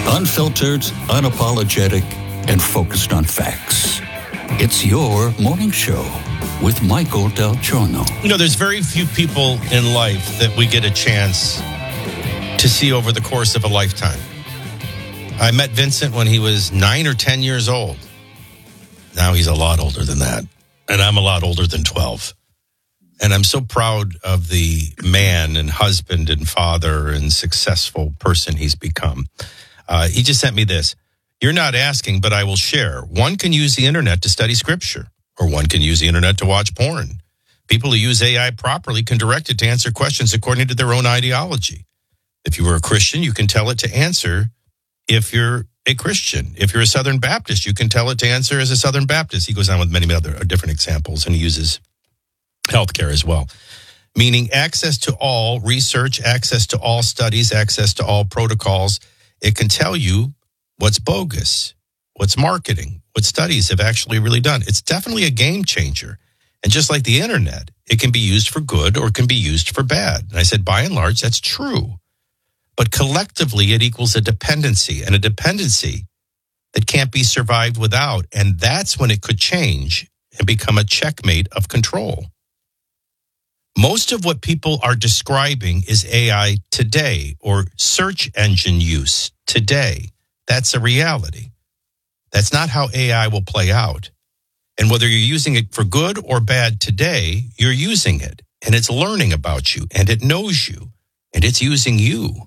Unfiltered, unapologetic, and focused on facts. It's your morning show with Michael Del Giorno. You know, there's very few people in life that we get a chance to see over the course of a lifetime. I met Vincent when he was 9 or 10 years old. Now he's a lot older than that. And I'm a lot older than 12. And I'm so proud of the man and husband and father and successful person he's become. He just sent me this. You're not asking, but I will share. One can use the internet to study scripture, or one can use the internet to watch porn. People who use AI properly can direct it to answer questions according to their own ideology. If you were a Christian, you can tell it to answer if you're a Christian. If you're a Southern Baptist, you can tell it to answer as a Southern Baptist. He goes on with many other different examples, and he uses healthcare as well. Meaning access to all research, access to all studies, access to all protocols. It can tell you what's bogus, what's marketing, what studies have actually really done. It's definitely a game changer. And just like the internet, it can be used for good or it can be used for bad. And I said, by and large, that's true. But collectively, it equals a dependency, and a dependency that can't be survived without. And that's when it could change and become a checkmate of control. Most of what people are describing is AI today or search engine use today. That's a reality. That's not how AI will play out. And whether you're using it for good or bad today, you're using it. And it's learning about you, and it knows you, and it's using you.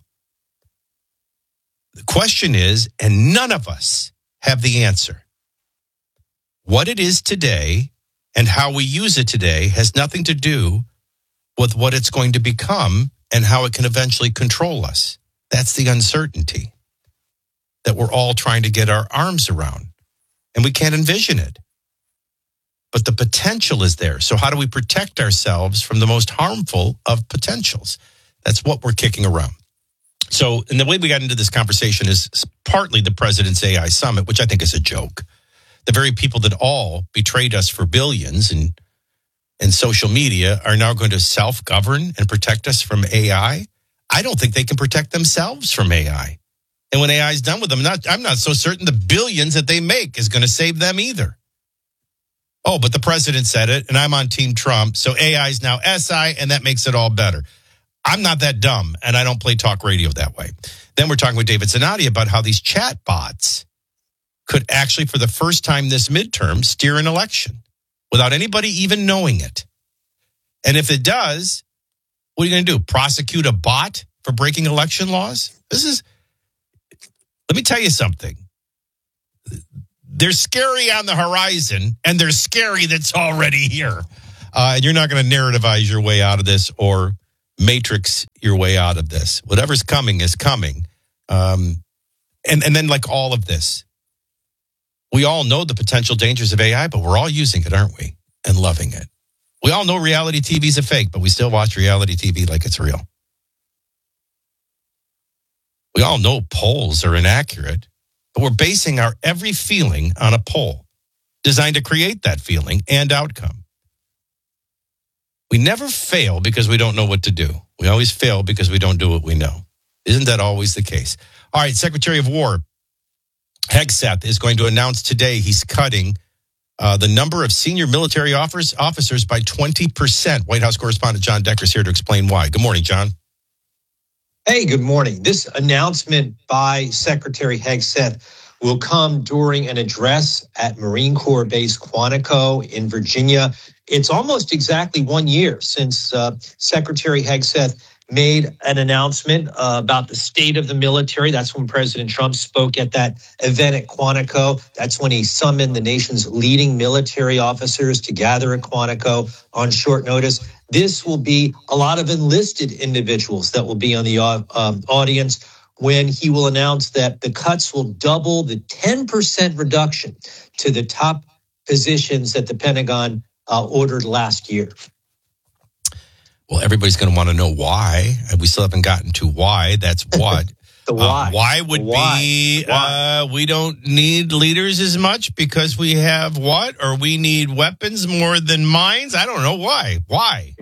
The question is, and none of us have the answer. What it is today and how we use it today has nothing to do with what it's going to become and how it can eventually control us. That's the uncertainty that we're all trying to get our arms around, and we can't envision it. But the potential is there. So how do we protect ourselves from the most harmful of potentials? That's what we're kicking around. So, and the way we got into this conversation is partly the President's AI Summit, which I think is a joke. The very people that all betrayed us for billions and social media are now going to self-govern and protect us from AI. I don't think they can protect themselves from AI. And when AI is done with them, I'm not so certain the billions that they make is going to save them either. Oh, but the president said it, and I'm on Team Trump, so AI is now SI, and that makes it all better. I'm not that dumb, and I don't play talk radio that way. Then we're talking with David Zanotti about how these chat bots could actually, for the first time this midterm, steer an election without anybody even knowing it. And if it does, what are you going to do? Prosecute a bot for breaking election laws? Let me tell you something. They're scary on the horizon, and they're scary that's already here. And you're not going to narrativize your way out of this or matrix your way out of this. Whatever's coming is coming. And then like all of this, we all know the potential dangers of AI, but we're all using it, aren't we? And loving it. We all know reality TV is a fake, but we still watch reality TV like it's real. We all know polls are inaccurate, but we're basing our every feeling on a poll designed to create that feeling and outcome. We never fail because we don't know what to do. We always fail because we don't do what we know. Isn't that always the case? All right, Secretary of War Hegseth is going to announce today he's cutting the number of senior military officers by 20%. White House correspondent John Decker is here to explain why. Good morning, John. Hey, good morning. This announcement by Secretary Hegseth will come during an address at Marine Corps Base Quantico in Virginia. It's almost exactly 1 year since Secretary Hegseth made an announcement about the state of the military. That's when President Trump spoke at that event at Quantico. That's when he summoned the nation's leading military officers to gather at Quantico on short notice. This will be a lot of enlisted individuals that will be on the audience when he will announce that the cuts will double the 10% reduction to the top positions that the Pentagon ordered last year. Well, everybody's going to want to know why. We still haven't gotten to why. That's what. The why. Why would be we don't need leaders as much because we have what? Or we need weapons more than mines? I don't know. Why? Why?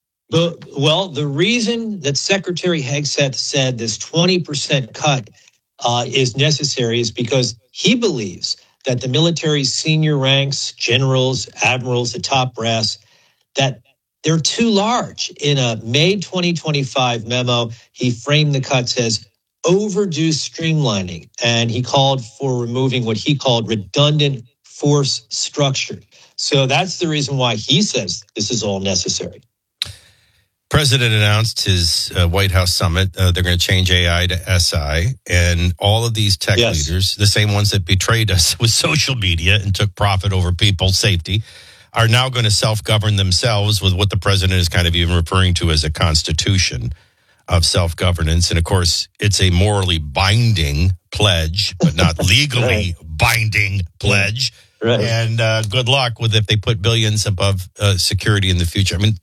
The reason that Secretary Hegseth said this 20% cut is necessary is because he believes that the military's senior ranks, generals, admirals, the top brass, that they're too large. In a May 2025 memo, he framed the cuts as overdue streamlining, and he called for removing what he called redundant force structure. So that's the reason why he says this is all necessary. President announced his White House summit. They're going to change AI to SI, and all of these tech leaders, the same ones that betrayed us with social media and took profit over people's safety, are now going to self-govern themselves with what the president is kind of even referring to as a constitution of self-governance. And of course, it's a morally binding pledge, but not legally binding pledge. Right. And good luck with if they put billions above security in the future. I mean,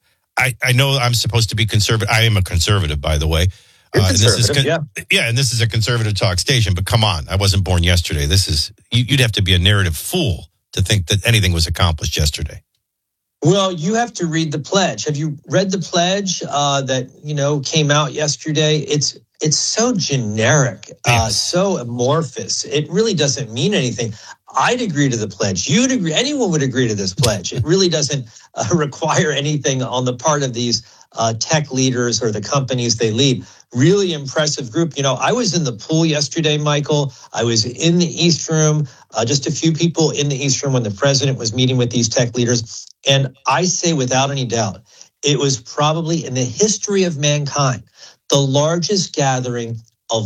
I know I'm supposed to be conservative. I am a conservative, by the way. You're conservative, and this is a conservative talk station, but come on, I wasn't born yesterday. This is, you'd have to be a narrative fool to think that anything was accomplished yesterday. Well, you have to read the pledge. Have you read the pledge that, came out yesterday? It's so generic, so amorphous. It really doesn't mean anything. I'd agree to the pledge. You'd agree. Anyone would agree to this pledge. It really doesn't require anything on the part of these tech leaders or the companies they lead. Really impressive group. I was in the pool yesterday, Michael. I was in the East Room, just a few people in the East Room when the president was meeting with these tech leaders. And I say without any doubt, it was probably in the history of mankind, the largest gathering of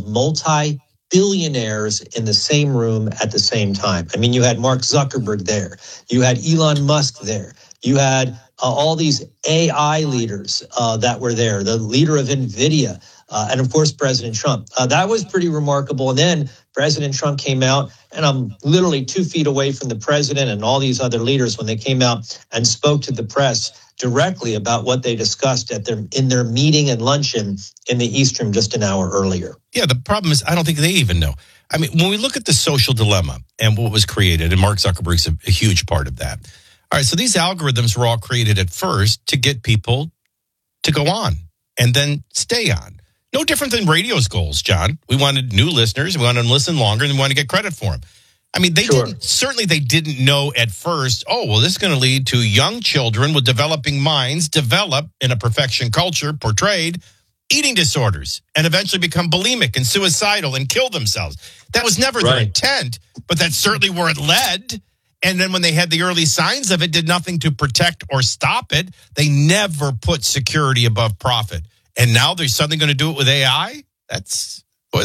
multi-billionaires in the same room at the same time. I mean, you had Mark Zuckerberg there. You had Elon Musk there. You had all these AI leaders that were there, the leader of NVIDIA, and of course, President Trump. That was pretty remarkable. And then President Trump came out, and I'm literally 2 feet away from the president and all these other leaders when they came out and spoke to the press directly about what they discussed in their meeting and luncheon in the East Room just an hour earlier. Yeah, the problem is I don't think they even know. I mean, when we look at the social dilemma and what was created, and Mark Zuckerberg's a huge part of that. All right, so these algorithms were all created at first to get people to go on and then stay on. No different than radio's goals, John. We wanted new listeners. We wanted them to listen longer, and we wanted to get credit for them. I mean, they didn't know at first, this is going to lead to young children with developing minds develop in a perfection culture portrayed eating disorders and eventually become bulimic and suicidal and kill themselves. That was never their intent, but that's certainly where it led. And then when they had the early signs of it, did nothing to protect or stop it. They never put security above profit. And now they're suddenly going to do it with AI? That's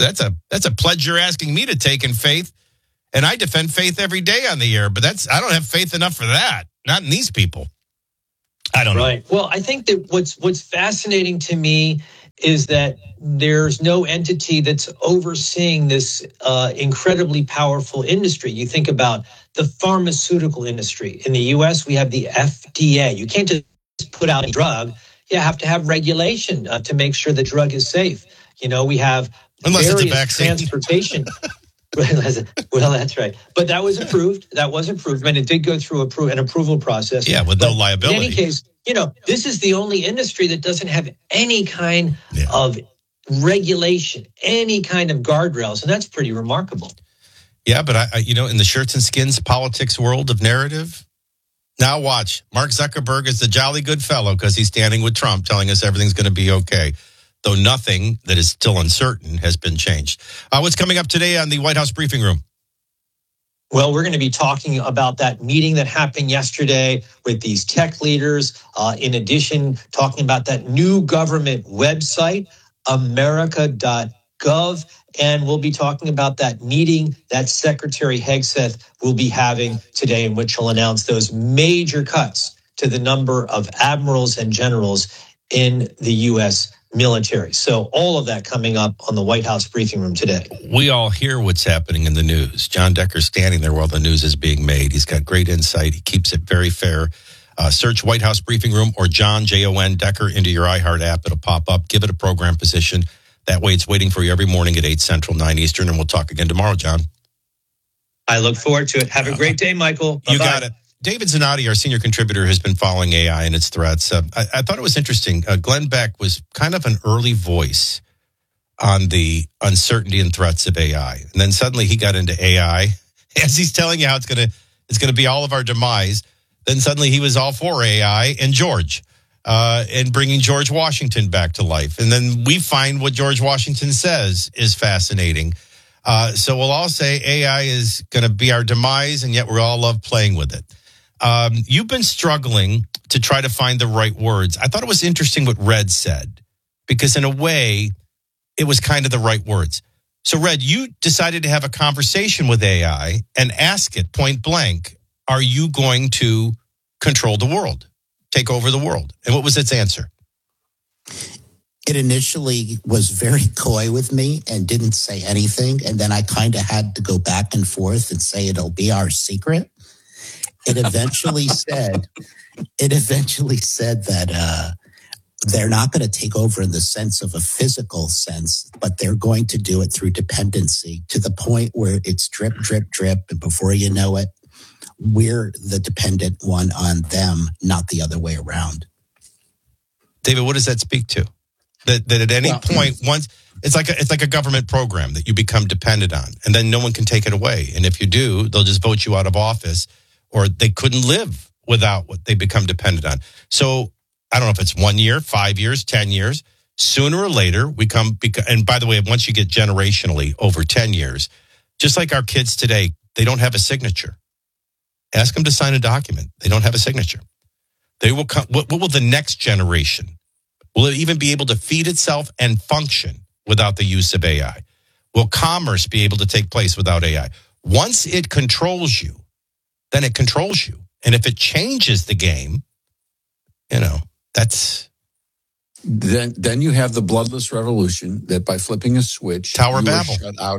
a pledge you're asking me to take in faith. And I defend faith every day on the air, but I don't have faith enough for that. Not in these people. I don't know. Right. Well, I think that what's fascinating to me is that there's no entity that's overseeing this incredibly powerful industry. You think about the pharmaceutical industry. In the U.S., we have the FDA. You can't just put out a drug. You have to have regulation to make sure the drug is safe. We have various transportation. Well, that's right. But that was approved. And it did go through an approval process. Yeah, with no liability. In any case, this is the only industry that doesn't have any kind of regulation, any kind of guardrails. And that's pretty remarkable. Yeah, but in the shirts and skins politics world of narrative, now watch. Mark Zuckerberg is the jolly good fellow because he's standing with Trump telling us everything's going to be okay. Though nothing that is still uncertain has been changed. What's coming up today on the White House briefing room? Well, we're going to be talking about that meeting that happened yesterday with these tech leaders. In addition, talking about that new government website, America.gov. And we'll be talking about that meeting that Secretary Hegseth will be having today, in which he'll announce those major cuts to the number of admirals and generals in the U.S. military. So all of that coming up on the White House briefing room today. We all hear what's happening in the news. John Decker's standing there while the news is being made. He's got great insight. He keeps it very fair. Search White House briefing room or John, Jon Decker into your iHeart app. It'll pop up. Give it a program position. That way it's waiting for you every morning at 8 Central, 9 Eastern. And we'll talk again tomorrow, John. I look forward to it. Have a great day, Michael. Bye-bye. You got it. David Zanotti, our senior contributor, has been following AI and its threats. I thought it was interesting. Glenn Beck was kind of an early voice on the uncertainty and threats of AI. And then suddenly he got into AI as he's telling you how it's going to be all of our demise. Then suddenly he was all for AI and George and bringing George Washington back to life. And then we find what George Washington says is fascinating. So we'll all say AI is going to be our demise, and yet we all love playing with it. You've been struggling to try to find the right words. I thought it was interesting what Red said, because in a way, it was kind of the right words. So, Red, you decided to have a conversation with AI and ask it point blank, are you going to control the world, take over the world? And what was its answer? It initially was very coy with me and didn't say anything. And then I kind of had to go back and forth and say it'll be our secret. It eventually said that they're not going to take over in the sense of a physical sense, but they're going to do it through dependency to the point where it's drip, drip, drip. And before you know it, we're the dependent one on them, not the other way around. David, what does that speak to? That at any point, once it's like a government program that you become dependent on, and then no one can take it away. And if you do, they'll just vote you out of office, or they couldn't live without what they become dependent on. So I don't know if it's 1 year, 5 years, 10 years. Sooner or later, and by the way, once you get generationally over 10 years, just like our kids today, they don't have a signature. Ask them to sign a document. They don't have a signature. They will come. What will the next generation? Will it even be able to feed itself and function without the use of AI? Will commerce be able to take place without AI? Once it controls you, then it controls you. And if it changes the game, that's... Then you have the bloodless revolution that by flipping a switch, Tower of Babel.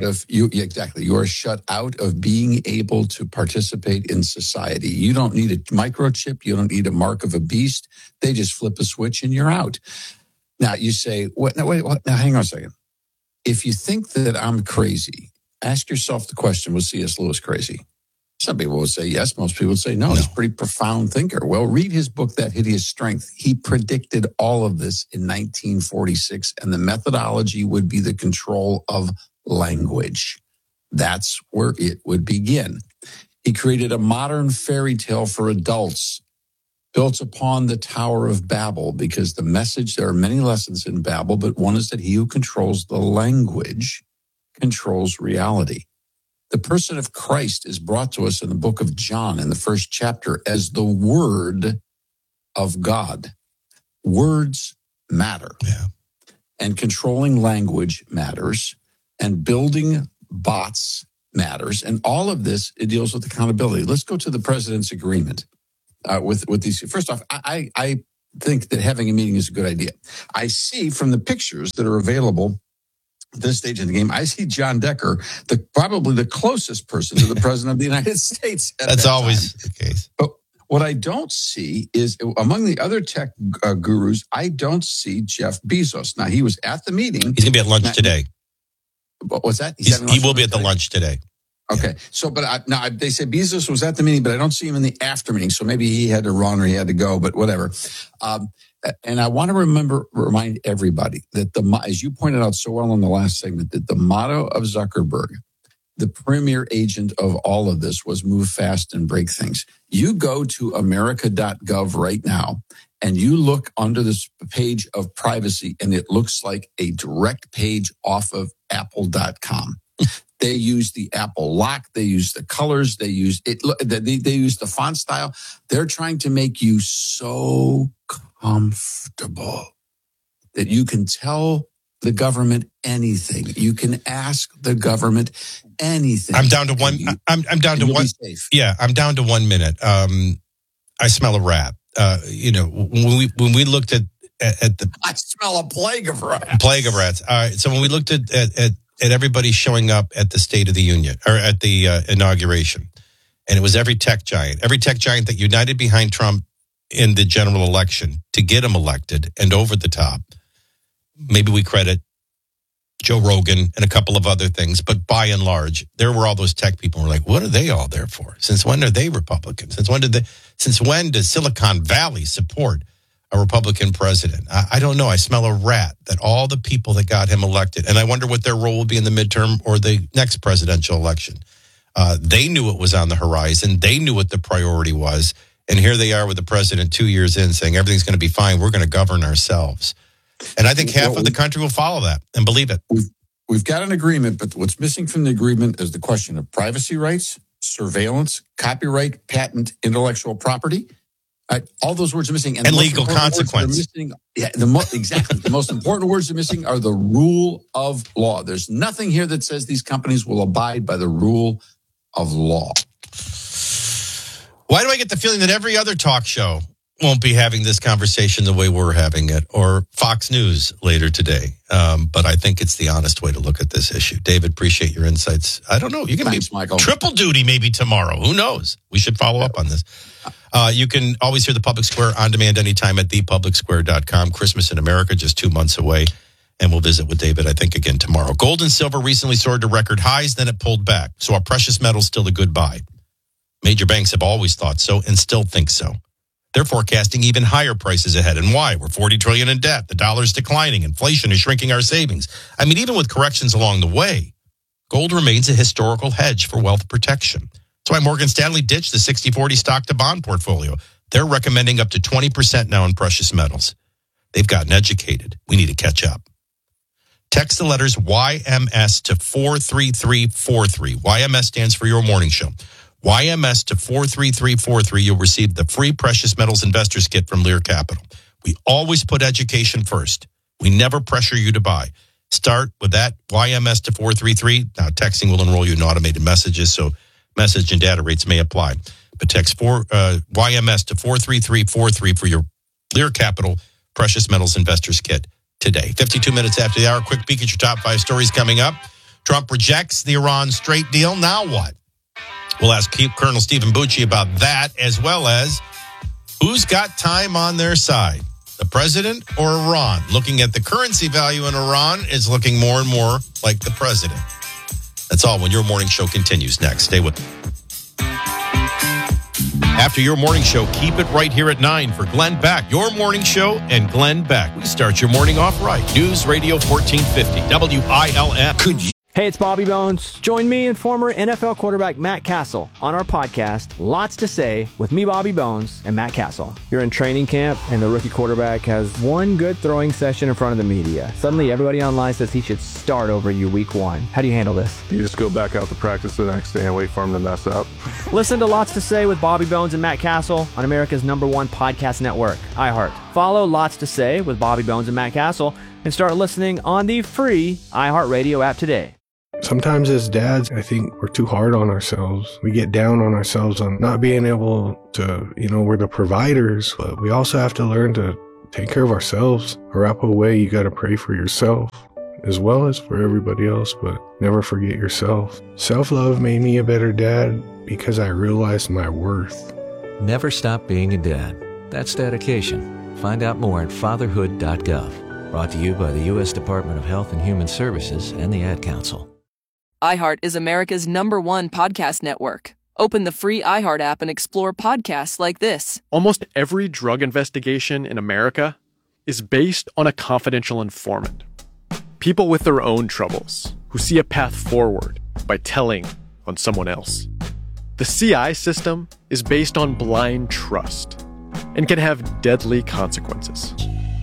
You are shut out of being able to participate in society. You don't need a microchip. You don't need a mark of a beast. They just flip a switch and you're out. Now you say, what? Now hang on a second. If you think that I'm crazy, ask yourself the question, was C.S. Lewis crazy? Some people would say yes. Most people would say no. He's a pretty profound thinker. Well, read his book, That Hideous Strength. He predicted all of this in 1946, and the methodology would be the control of language. That's where it would begin. He created a modern fairy tale for adults built upon the Tower of Babel, because the message, there are many lessons in Babel, but one is that he who controls the language controls reality. The person of Christ is brought to us in the book of John in the first chapter as the Word of God. Words matter. Yeah. And controlling language matters. And building bots matters. And all of this, it deals with accountability. Let's go to the president's agreement with these. First off, I think that having a meeting is a good idea. I see from the pictures that are available at this stage of the game, I see John Decker, probably the closest person to the president of the United States. That's always the case. But what I don't see is, among the other tech gurus, I don't see Jeff Bezos. Now, he was at the meeting. He's going to be at lunch today. What's that? He will be at the lunch today. Okay. Yeah. So, but now they say Bezos was at the meeting, but I don't see him in the after meeting. So maybe he had to run or he had to go, but whatever. And I want to remind everybody that as you pointed out so well in the last segment, that the motto of Zuckerberg, the premier agent of all of this, was move fast and break things. You go to America.gov right now and you look under this page of privacy, and it looks like a direct page off of Apple.com. They use the Apple lock. They use the colors. They use it. They use the font style. They're trying to make you so comfortable that you can tell the government anything. You can ask the government anything. I'm down to one. I'm down to one. Yeah, I'm down to 1 minute. I smell a rat. When we looked at the, I smell a plague of rats. Plague of rats. All right. So when we looked at everybody showing up at the State of the Union, or at the inauguration, and it was every tech giant that united behind Trump in the general election to get him elected and over the top. Maybe we credit Joe Rogan and a couple of other things, but by and large, there were all those tech people who were like, what are they all there for? Since when are they Republicans? Since when does Silicon Valley support a Republican president. I don't know. I smell a rat that all the people that got him elected, and I wonder what their role will be in the midterm or the next presidential election. They knew it was on the horizon. They knew what the priority was. And here they are with the president 2 years in saying everything's going to be fine. We're going to govern ourselves. And I think half of the country will follow that and believe it. We've got an agreement, but what's missing from the agreement is the question of privacy rights, surveillance, copyright, patent, intellectual property. All those words are missing. And legal consequence. Exactly. The most important words are missing are the rule of law. There's nothing here that says these companies will abide by the rule of law. Why do I get the feeling that every other talk show won't be having this conversation the way we're having it, or Fox News later today? But I think it's the honest way to look at this issue. David, appreciate your insights. I don't know. You can be Michael. Triple duty maybe tomorrow. Who knows? We should follow up on this. You can always hear The Public Square on demand anytime at thepublicsquare.com. Christmas in America, just 2 months away. And we'll visit with David, I think, again tomorrow. Gold and silver recently soared to record highs, then it pulled back. So our precious metal's still a good buy. Major banks have always thought so and still think so. They're forecasting even higher prices ahead. And why? We're $40 trillion in debt. The dollar's declining. Inflation is shrinking our savings. I mean, even with corrections along the way, gold remains a historical hedge for wealth protection. That's why Morgan Stanley ditched the 60-40 stock to bond portfolio. They're recommending up to 20% now in precious metals. They've gotten educated. We need to catch up. Text the letters YMS to 43343. YMS stands for Your Morning Show. YMS to 43343. You'll receive the free Precious Metals Investors Kit from Lear Capital. We always put education first. We never pressure you to buy. Start with that YMS to 433. Now, texting will enroll you in automated messages, so message and data rates may apply. But text YMS to 43343 for your Lear Capital Precious Metals Investors Kit today. 52 minutes after the hour, quick peek at your top 5 stories coming up. Trump rejects the Iran Strait deal. Now what? We'll ask Colonel Stephen Bucci about that, as well as who's got time on their side, the president or Iran? Looking at the currency value in Iran is looking more and more like the president. That's all when Your Morning Show continues next. Stay with me. After Your Morning Show, keep it right here at 9 for Glenn Beck. Your Morning Show and Glenn Beck. We start your morning off right. News Radio 1450, WILM. Could you? Hey, it's Bobby Bones. Join me and former NFL quarterback Matt Castle on our podcast, Lots to Say, with me, Bobby Bones, and Matt Castle. You're in training camp, and the rookie quarterback has one good throwing session in front of the media. Suddenly, everybody online says he should start over you week 1. How do you handle this? You just go back out to practice the next day and wait for him to mess up. Listen to Lots to Say with Bobby Bones and Matt Castle on America's #1 podcast network, iHeart. Follow Lots to Say with Bobby Bones and Matt Castle and start listening on the free iHeartRadio app today. Sometimes as dads, I think we're too hard on ourselves. We get down on ourselves on not being able to, we're the providers, but we also have to learn to take care of ourselves. Arapaho way, you got to pray for yourself as well as for everybody else, but never forget yourself. Self-love made me a better dad because I realized my worth. Never stop being a dad. That's dedication. Find out more at fatherhood.gov. Brought to you by the U.S. Department of Health and Human Services and the Ad Council. iHeart is America's #1 podcast network. Open the free iHeart app and explore podcasts like this. Almost every drug investigation in America is based on a confidential informant. People with their own troubles who see a path forward by telling on someone else. The CI system is based on blind trust and can have deadly consequences.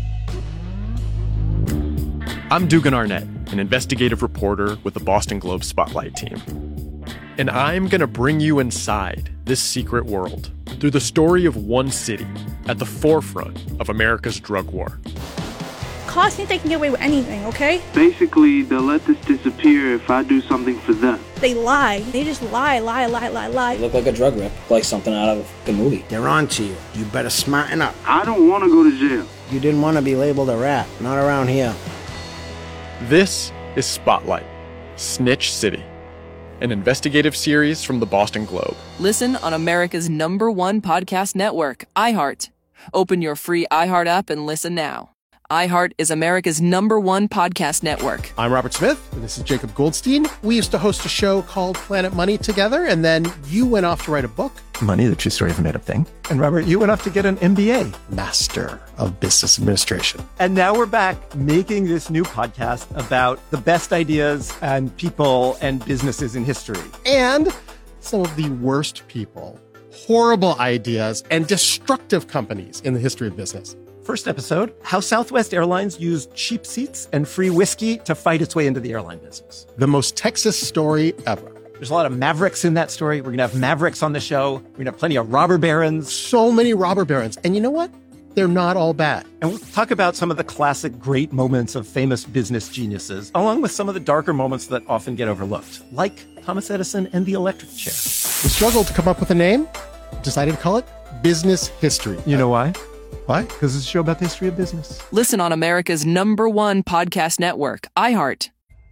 I'm Dugan Arnett, an investigative reporter with the Boston Globe Spotlight team. And I'm going to bring you inside this secret world through the story of one city at the forefront of America's drug war. Cops think they can get away with anything, okay? Basically, they'll let this disappear if I do something for them. They lie. They just lie. You look like a drug rip, like something out of the movie. They're on to you. You better smarten up. I don't want to go to jail. You didn't want to be labeled a rat. Not around here. This is Spotlight, Snitch City, an investigative series from the Boston Globe. Listen on America's #1 podcast network, iHeart. Open your free iHeart app and listen now. iHeart is America's #1 podcast network. I'm Robert Smith, and this is Jacob Goldstein. We used to host a show called Planet Money together, and then you went off to write a book. Money, the true story of a made-up thing. And Robert, you went off to get an MBA. Master of Business Administration. And now we're back making this new podcast about the best ideas and people and businesses in history. And some of the worst people, horrible ideas, and destructive companies in the history of business. First episode, how Southwest Airlines used cheap seats and free whiskey to fight its way into the airline business. The most Texas story ever. There's a lot of mavericks in that story. We're going to have mavericks on the show. We're going to have plenty of robber barons. So many robber barons. And you know what? They're not all bad. And we'll talk about some of the classic great moments of famous business geniuses, along with some of the darker moments that often get overlooked, like Thomas Edison and the electric chair. We struggled to come up with a name. Decided to call it Business History. You know why? Why? Because it's a show about the history of business. Listen on America's #1 podcast network, iHeart.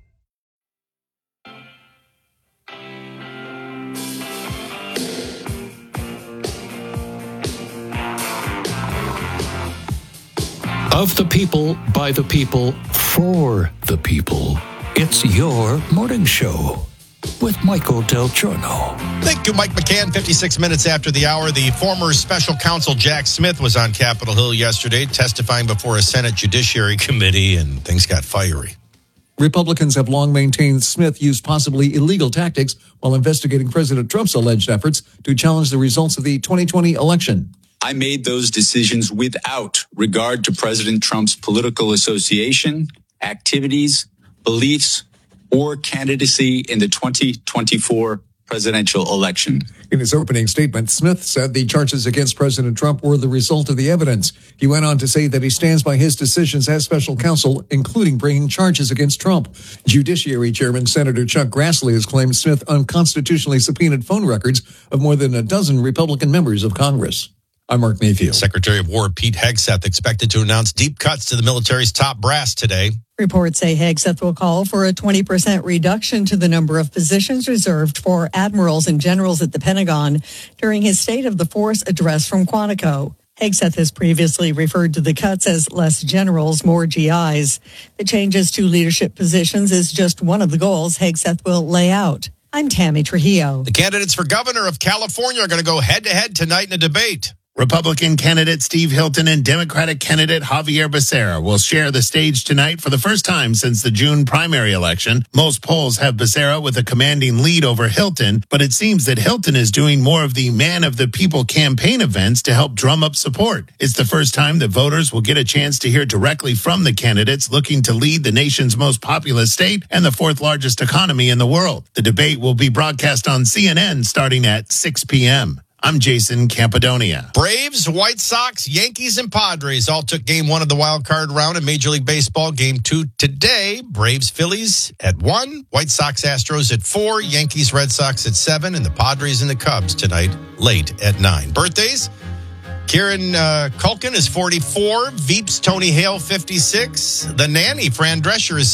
Of the people, by the people, for the people. It's your morning show with Michael Del Giorno. Thank you, Mike McCann. 56 minutes after the hour, the former special counsel Jack Smith was on Capitol Hill yesterday testifying before a Senate Judiciary Committee, and things got fiery. Republicans have long maintained Smith used possibly illegal tactics while investigating President Trump's alleged efforts to challenge the results of the 2020 election. I made those decisions without regard to President Trump's political association, activities, beliefs, or candidacy in the 2024 presidential election. In his opening statement, Smith said the charges against President Trump were the result of the evidence. He went on to say that he stands by his decisions as special counsel, including bringing charges against Trump. Judiciary Chairman Senator Chuck Grassley has claimed Smith unconstitutionally subpoenaed phone records of more than a dozen Republican members of Congress. I'm Mark Mayfield. Secretary of War Pete Hegseth expected to announce deep cuts to the military's top brass today. Reports say Hegseth will call for a 20% reduction to the number of positions reserved for admirals and generals at the Pentagon during his State of the Force address from Quantico. Hegseth has previously referred to the cuts as less generals, more GIs. The changes to leadership positions is just one of the goals Hegseth will lay out. I'm Tammy Trujillo. The candidates for governor of California are going to go head-to-head tonight in a debate. Republican candidate Steve Hilton and Democratic candidate Javier Becerra will share the stage tonight for the first time since the June primary election. Most polls have Becerra with a commanding lead over Hilton, but it seems that Hilton is doing more of the Man of the People campaign events to help drum up support. It's the first time that voters will get a chance to hear directly from the candidates looking to lead the nation's most populous state and the fourth largest economy in the world. The debate will be broadcast on CNN starting at 6 p.m. I'm Jason Campidonia. Braves, White Sox, Yankees, and Padres all took Game 1 of the wild card round in Major League Baseball. Game 2 today, Braves, Phillies at 1, White Sox, Astros at 4, Yankees, Red Sox at 7, and the Padres and the Cubs tonight late at 9. Birthdays, Kieran Culkin is 44, Veeps Tony Hale 56, the nanny Fran Drescher is